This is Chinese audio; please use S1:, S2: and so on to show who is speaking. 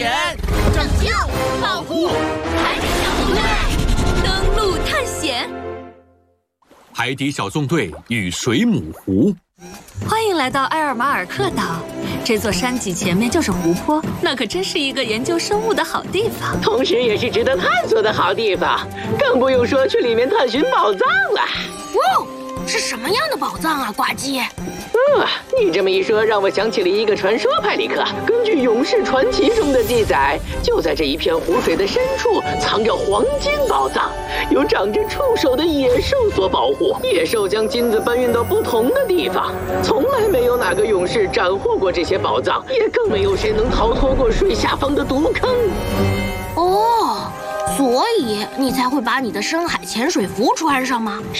S1: 险，
S2: 拯救、保护海底小纵队，
S3: 登陆探险。
S4: 海底小纵队与水母湖。
S3: 欢迎来到埃尔马尔克岛，这座山脊前面就是湖泊，那可真是一个研究生物的好地方，
S5: 同时也是值得探索的好地方，更不用说去里面探寻宝藏了。
S2: 哇，是什么样的宝藏啊，呱唧？
S5: 你这么一说，让我想起了一个传说，派里克。根据《勇士传奇》中的记载，就在这一片湖水的深处藏着黄金宝藏，由长着触手的野兽所保护。野兽将金子搬运到不同的地方，从来没有哪个勇士斩获过这些宝藏，也更没有谁能逃脱过水下方的毒坑。
S2: 哦，所以你才会把你的深海潜水服穿上吗？